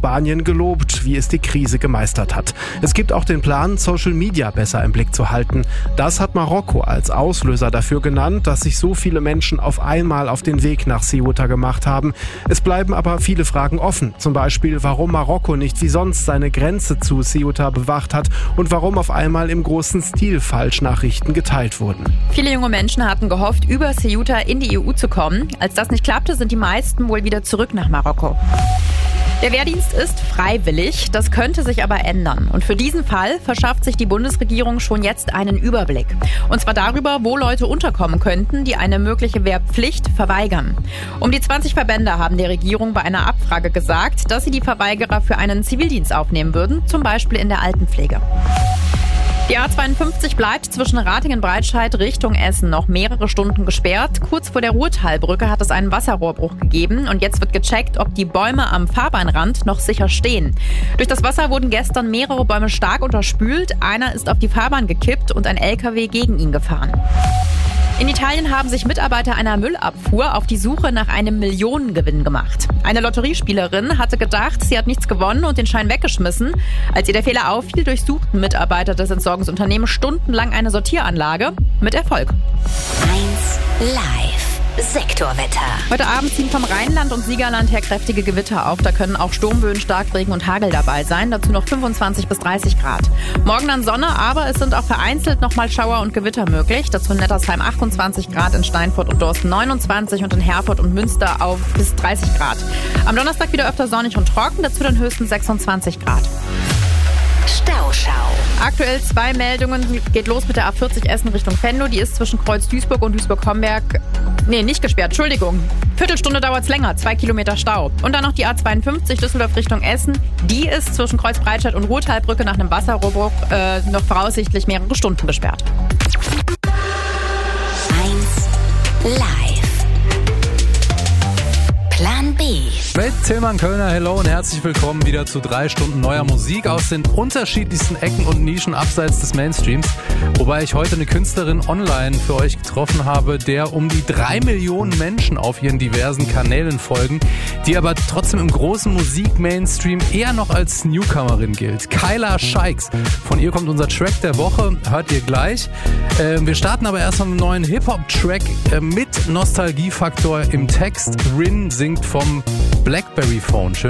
Spanien gelobt, wie es die Krise gemeistert hat. Es gibt auch den Plan, Social Media besser im Blick zu halten. Das hat Marokko als Auslöser dafür genannt, dass sich so viele Menschen auf einmal auf den Weg nach Ceuta gemacht haben. Es bleiben aber viele Fragen offen. Zum Beispiel, warum Marokko nicht wie sonst seine Grenze zu Ceuta bewacht hat und warum auf einmal im großen Stil Falschnachrichten geteilt wurden. Viele junge Menschen hatten gehofft, über Ceuta in die EU zu kommen. Als das nicht klappte, sind die meisten wohl wieder zurück nach Marokko. Der Wehrdienst ist freiwillig, das könnte sich aber ändern. Und für diesen Fall verschafft sich die Bundesregierung schon jetzt einen Überblick. Und zwar darüber, wo Leute unterkommen könnten, die eine mögliche Wehrpflicht verweigern. Um die 20 Verbände haben der Regierung bei einer Abfrage gesagt, dass sie die Verweigerer für einen Zivildienst aufnehmen würden, zum Beispiel in der Altenpflege. Die A52 bleibt zwischen Ratingen-Breitscheid Richtung Essen noch mehrere Stunden gesperrt. Kurz vor der Ruhrtalbrücke hat es einen Wasserrohrbruch gegeben und jetzt wird gecheckt, ob die Bäume am Fahrbahnrand noch sicher stehen. Durch das Wasser wurden gestern mehrere Bäume stark unterspült. Einer ist auf die Fahrbahn gekippt und ein LKW gegen ihn gefahren. In Italien haben sich Mitarbeiter einer Müllabfuhr auf die Suche nach einem Millionengewinn gemacht. Eine Lotteriespielerin hatte gedacht, sie hat nichts gewonnen und den Schein weggeschmissen. Als ihr der Fehler auffiel, durchsuchten Mitarbeiter des Entsorgungsunternehmens stundenlang eine Sortieranlage mit Erfolg. 1 Live. Sektorwetter. Heute Abend ziehen vom Rheinland und Siegerland her kräftige Gewitter auf. Da können auch Sturmböen, Starkregen und Hagel dabei sein. Dazu noch 25 bis 30 Grad. Morgen dann Sonne, aber es sind auch vereinzelt nochmal Schauer und Gewitter möglich. Dazu in Nettersheim 28 Grad, in Steinfurt und Dorsten 29 und in Herford und Münster auf bis 30 Grad. Am Donnerstag wieder öfter sonnig und trocken, dazu dann höchstens 26 Grad. Stauschau. Aktuell 2 Meldungen. Geht los mit der A40 Essen Richtung Venlo. Die ist zwischen Kreuz-Duisburg und Duisburg-Homberg. Nicht gesperrt, Entschuldigung. Viertelstunde dauert es länger, 2 Kilometer Stau. Und dann noch die A52 Düsseldorf Richtung Essen. Die ist zwischen Kreuz-Breitscheid und Ruhrtalbrücke nach einem Wasserrohrbruch noch voraussichtlich mehrere Stunden gesperrt. 1 Live. Plan B. Mit Tillmann Kölner, hello und herzlich willkommen wieder zu 3 Stunden neuer Musik aus den unterschiedlichsten Ecken und Nischen abseits des Mainstreams. Wobei ich heute eine Künstlerin online für euch getroffen habe, der um die 3 Millionen Menschen auf ihren diversen Kanälen folgen, die aber trotzdem im großen Musik-Mainstream eher noch als Newcomerin gilt. Kyla Shikes. Von ihr kommt unser Track der Woche, hört ihr gleich. Wir starten aber erst mit einem neuen Hip-Hop-Track mit Nostalgiefaktor im Text. Rin singt vom Blackberry Phone. Schön.